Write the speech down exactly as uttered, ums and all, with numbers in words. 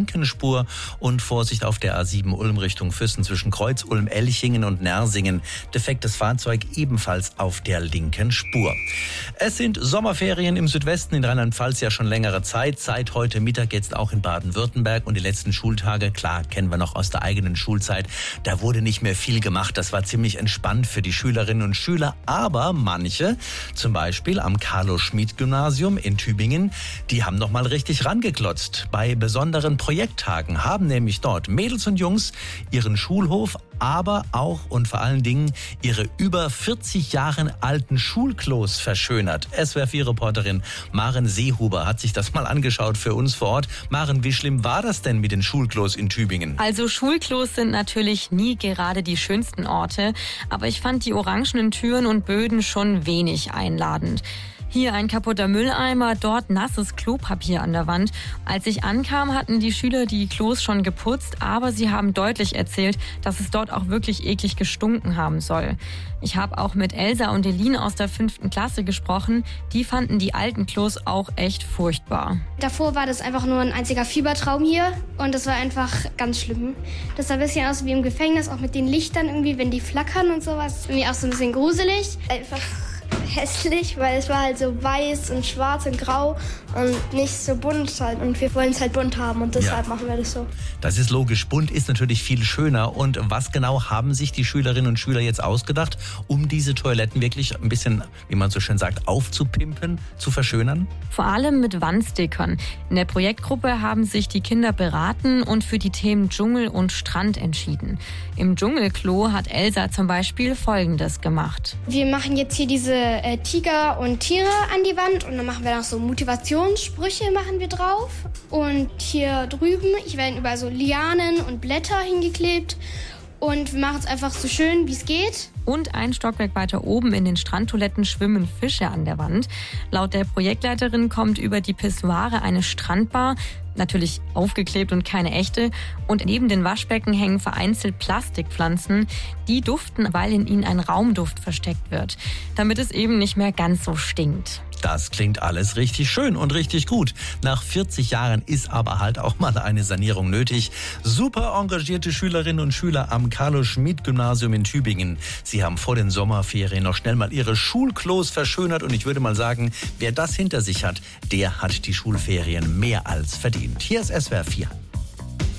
linken Spur und Vorsicht auf der A sieben Ulm Richtung Füssen zwischen Kreuz Ulm, Elchingen und Nersingen. Defektes Fahrzeug ebenfalls auf der linken Spur. Es sind Sommerferien im Südwesten in Rheinland-Pfalz ja schon längere Zeit. Seit heute Mittag jetzt auch in Baden-Württemberg und die letzten Schultage, klar, kennen wir noch aus der eigenen Schulzeit. Da wurde nicht mehr viel gemacht. Das war ziemlich entspannt für die Schülerinnen und Schüler. Aber manche, zum Beispiel am Carlo-Schmid-Gymnasium in Tübingen, die haben noch mal richtig rangeklotzt. Bei besonderen Projekttagen haben nämlich dort Mädels und Jungs ihren Schulhof, aber auch und vor allen Dingen ihre über vierzig Jahre alten Schulklos verschönert. S W R vier Reporterin Maren Seehuber hat sich das mal angeschaut für uns vor Ort. Maren, wie schlimm war das denn mit den Schulklos in Tübingen? Also Schulklos sind natürlich nie gerade die schönsten Orte, aber ich fand die orangenen Türen und Böden schon wenig einladend. Hier ein kaputter Mülleimer, dort nasses Klopapier an der Wand. Als ich ankam, hatten die Schüler die Klos schon geputzt, aber sie haben deutlich erzählt, dass es dort auch wirklich eklig gestunken haben soll. Ich habe auch mit Elsa und Elin aus der fünften Klasse gesprochen. Die fanden die alten Klos auch echt furchtbar. Davor war das einfach nur ein einziger Fiebertraum hier und das war einfach ganz schlimm. Das sah ein bisschen aus wie im Gefängnis, auch mit den Lichtern irgendwie, wenn die flackern und sowas. Irgendwie auch so ein bisschen gruselig. Einfach hässlich, weil es war halt so weiß und schwarz und grau und nicht so bunt halt. Und wir wollen es halt bunt haben und deshalb ja. machen wir das so. Das ist logisch. Bunt ist natürlich viel schöner. Und was genau haben sich die Schülerinnen und Schüler jetzt ausgedacht, um diese Toiletten wirklich ein bisschen, wie man so schön sagt, aufzupimpen, zu verschönern? Vor allem mit Wandstickern. In der Projektgruppe haben sich die Kinder beraten und für die Themen Dschungel und Strand entschieden. Im Dschungelklo hat Elsa zum Beispiel Folgendes gemacht. Wir machen jetzt hier diese äh, Tiger und Tiere an die Wand und dann machen wir noch so Motivationssprüche machen wir drauf. Und hier drüben, ich werde überall so Lianen und Blätter hingeklebt. Und wir machen es einfach so schön, wie es geht. Und ein Stockwerk weiter oben in den Strandtoiletten schwimmen Fische an der Wand. Laut der Projektleiterin kommt über die Pissoire eine Strandbar, natürlich aufgeklebt und keine echte. Und neben den Waschbecken hängen vereinzelt Plastikpflanzen. Die duften, weil in ihnen ein Raumduft versteckt wird, damit es eben nicht mehr ganz so stinkt. Das klingt alles richtig schön und richtig gut. Nach vierzig Jahren ist aber halt auch mal eine Sanierung nötig. Super engagierte Schülerinnen und Schüler am Carlo-Schmid-Gymnasium in Tübingen. Sie haben vor den Sommerferien noch schnell mal ihre Schulklos verschönert und ich würde mal sagen, wer das hinter sich hat, der hat die Schulferien mehr als verdient. Hier ist S W R vier.